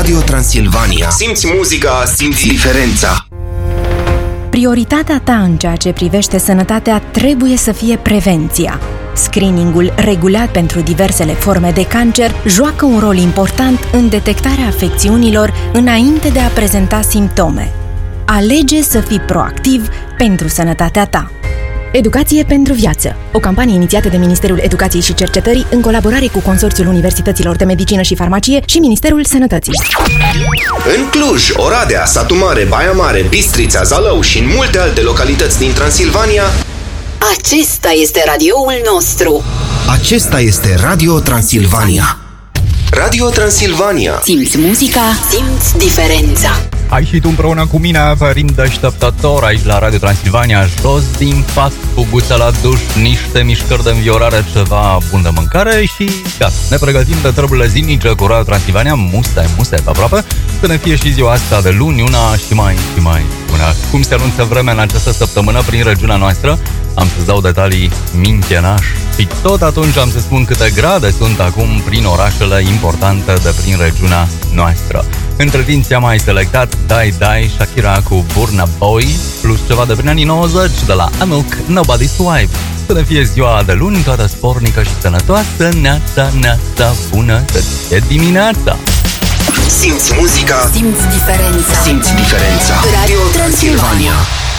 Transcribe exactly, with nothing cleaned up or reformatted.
Radio Transilvania. Simți muzica, simți diferența. Prioritatea ta în ceea ce privește sănătatea trebuie să fie prevenția. Screeningul regulat pentru diversele forme de cancer joacă un rol important în detectarea afecțiunilor înainte de a prezenta simptome. Alege să fii proactiv pentru sănătatea ta. Educație pentru viață, o campanie inițiată de Ministerul Educației și Cercetării în colaborare cu Consorțiul Universităților de Medicină și Farmacie și Ministerul Sănătății. În Cluj, Oradea, Satu Mare, Baia Mare, Bistrița, Zalău și în multe alte localități din Transilvania, acesta este radioul nostru. Acesta este Radio Transilvania. Radio Transilvania. Simți muzica, simți diferența. Ai și tu împreună cu mine, Averin Deșteptător, aici la Radio Transilvania, jos din pat, cu guța la duș, niște mișcări de înviorare, ceva bun de mâncare și gata. Ne pregătim de treburile zilnice cu Radio Transilvania, musai, musai pe aproape, să ne fie și ziua asta de luni, una și mai și mai bună. Cum se anunță vremea în această săptămână prin regiunea noastră? Am să-ți dau detalii minchenaș și tot atunci am să spun câte grade sunt acum prin orașele importante de prin regiunea noastră. Între timp ți-am mai selectat Dai Dai, Shakira cu Burna Boy, plus ceva de prin anii nouăzeci de la Amilk, Nobody's Wife. Să ne fie ziua de luni, toată spornică și sănătoasă, neața, neața, bună să fie dimineața! Simți muzica, simți diferența. Simți diferența. Radio Transilvania.